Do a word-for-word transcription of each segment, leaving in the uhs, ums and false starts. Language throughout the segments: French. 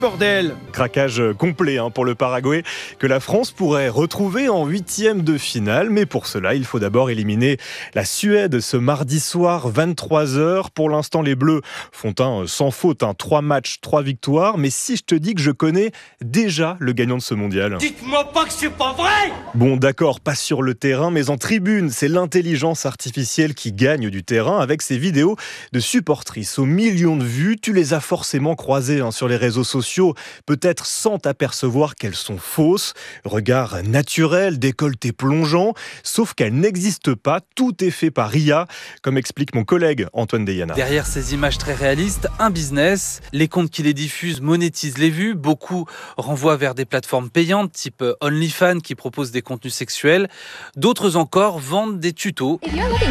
Bordel ! Craquage complet hein, pour le Paraguay que la France pourrait retrouver en huitième de finale. Mais pour cela, il faut d'abord éliminer la Suède ce mardi soir, vingt-trois heures. Pour l'instant, les Bleus font un sans faute, un trois matchs, trois victoires. Mais si je te dis que je connais déjà le gagnant de ce mondial. Dites-moi pas que c'est pas vrai ! Bon, d'accord, pas sur le terrain, mais en tribune. C'est l'intelligence artificielle qui gagne du terrain avec ses vidéos de supportrices aux millions de vues. Tu les as forcément croisées hein, sur les réseaux sociaux. Peut-être sans t'apercevoir qu'elles sont fausses. Regard naturel, décolleté plongeant, sauf qu'elles n'existent pas. Tout est fait par I A, comme explique mon collègue Antoine Deyana. Derrière ces images très réalistes, un business. Les comptes qui les diffusent monétisent les vues. Beaucoup renvoient vers des plateformes payantes, type OnlyFans, qui proposent des contenus sexuels. D'autres encore vendent des tutos.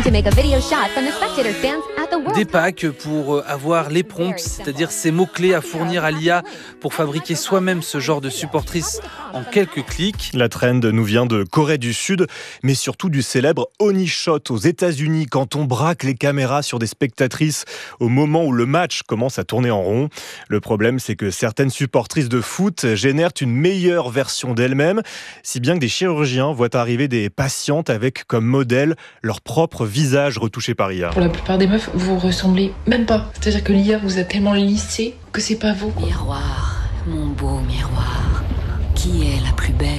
Des packs pour avoir les prompts, c'est-à-dire ces mots-clés à fournir à l'I A pour fabriquer soi-même ce genre de supportrice en quelques clics. La trend nous vient de Corée du Sud, mais surtout du célèbre Onishot aux États-Unis, quand on braque les caméras sur des spectatrices au moment où le match commence à tourner en rond. Le problème, c'est que certaines supportrices de foot génèrent une meilleure version d'elles-mêmes, si bien que des chirurgiens voient arriver des patientes avec comme modèle leur propre visage retouché par I A. Pour la plupart des meufs, vous ressemblez même pas. C'est-à-dire que l'I A vous a tellement lissé que c'est pas vous. Miroir, mon beau miroir, qui est la plus belle ?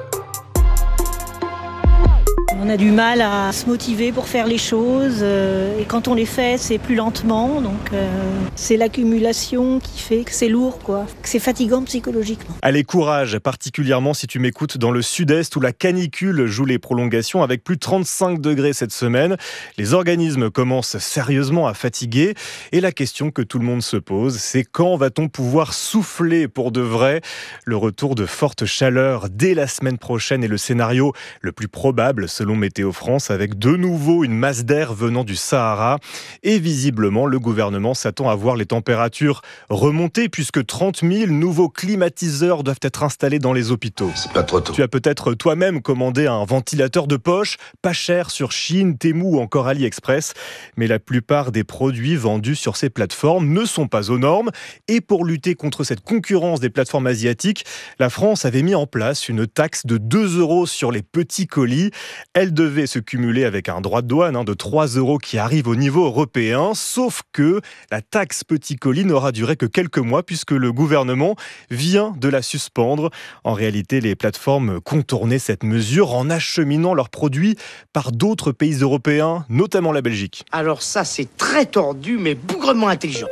On a du mal à se motiver pour faire les choses euh, et quand on les fait, c'est plus lentement. Donc euh, c'est l'accumulation qui fait que c'est lourd, quoi, que c'est fatigant psychologiquement. Allez, courage, particulièrement si tu m'écoutes dans le sud-est où la canicule joue les prolongations avec plus de trente-cinq degrés cette semaine. Les organismes commencent sérieusement à fatiguer et la question que tout le monde se pose, c'est quand va-t-on pouvoir souffler pour de vrai ? Le retour de forte chaleur dès la semaine prochaine est le scénario le plus probable selon Météo France, avec de nouveau une masse d'air venant du Sahara. Et visiblement, le gouvernement s'attend à voir les températures remonter puisque trente mille nouveaux climatiseurs doivent être installés dans les hôpitaux. C'est pas trop tôt. Tu as peut-être toi-même commandé un ventilateur de poche, pas cher sur Chine, Temu ou encore AliExpress. Mais la plupart des produits vendus sur ces plateformes ne sont pas aux normes. Et pour lutter contre cette concurrence des plateformes asiatiques, la France avait mis en place une taxe de deux euros sur les petits colis. Elle devait se cumuler avec un droit de douane hein, de trois euros qui arrive au niveau européen, sauf que la taxe petit colis n'aura duré que quelques mois puisque le gouvernement vient de la suspendre. En réalité, les plateformes contournaient cette mesure en acheminant leurs produits par d'autres pays européens, notamment la Belgique. Alors ça, c'est très tordu, mais bougrement intelligent.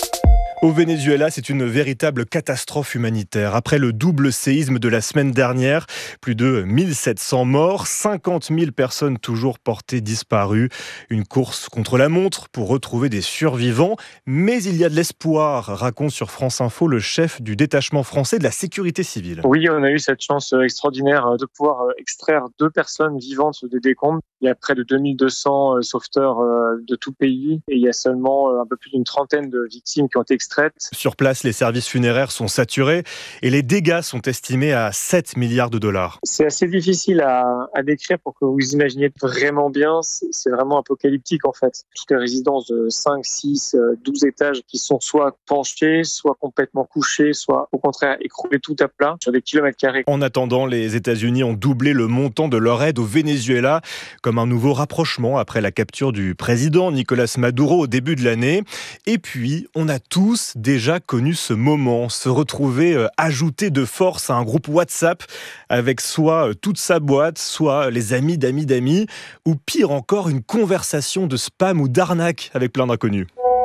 Au Venezuela, c'est une véritable catastrophe humanitaire. Après le double séisme de la semaine dernière, plus de mille sept cents morts, cinquante mille personnes toujours portées disparues. Une course contre la montre pour retrouver des survivants. Mais il y a de l'espoir, raconte sur France Info le chef du détachement français de la sécurité civile. Oui, on a eu cette chance extraordinaire de pouvoir extraire deux personnes vivantes des décombres. Il y a près de deux mille deux cents sauveteurs de tout pays et il y a seulement un peu plus d'une trentaine de victimes qui ont été extraites. Sur place, les services funéraires sont saturés et les dégâts sont estimés à sept milliards de dollars. C'est assez difficile à, à décrire pour que vous imaginiez vraiment bien. C'est vraiment apocalyptique en fait. Toutes les résidences de cinq, six, douze étages qui sont soit penchées, soit complètement couchées, soit au contraire écroulées tout à plat sur des kilomètres carrés. En attendant, les États-Unis ont doublé le montant de leur aide au Venezuela comme un nouveau rapprochement après la capture du président Nicolás Maduro au début de l'année. Et puis, on a tous déjà connu ce moment, se retrouver euh, ajouté de force à un groupe WhatsApp avec soit euh, toute sa boîte, soit les amis d'amis d'amis, ou pire encore, une conversation de spam ou d'arnaque avec plein d'inconnus.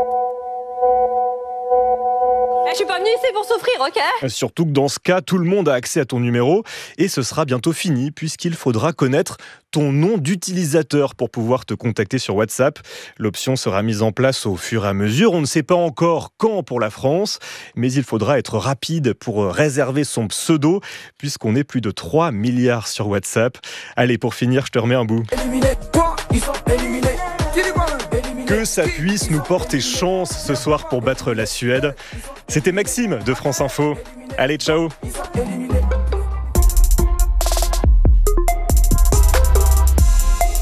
Je suis pas venue ici pour souffrir, ok ? Surtout que dans ce cas, tout le monde a accès à ton numéro et ce sera bientôt fini puisqu'il faudra connaître ton nom d'utilisateur pour pouvoir te contacter sur WhatsApp. L'option sera mise en place au fur et à mesure. On ne sait pas encore quand pour la France, mais il faudra être rapide pour réserver son pseudo puisqu'on est plus de trois milliards sur WhatsApp. Allez, pour finir, je te remets un bout. Éliminés, quoi ? Ils sont éliminés. Que ça puisse nous porter chance ce soir pour battre la Suède. C'était Maxime de France Info. Allez, ciao.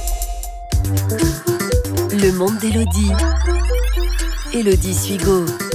Le monde d'Élodie. Élodie Suigo.